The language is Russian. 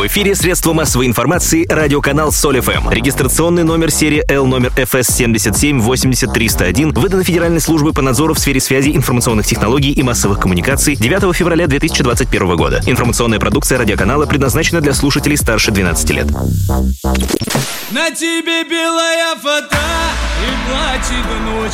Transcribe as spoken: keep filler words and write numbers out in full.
В эфире средства массовой информации радиоканал Соль эф эм. Регистрационный номер серии L номер эф эс семьдесят семь восемьдесят триста один выдан Федеральной службой по надзору в сфере связи, информационных технологий и массовых коммуникаций девятого февраля две тысячи двадцать первого года. Информационная продукция радиоканала предназначена для слушателей старше двенадцати лет. На тебе белая фата и плачет ночь.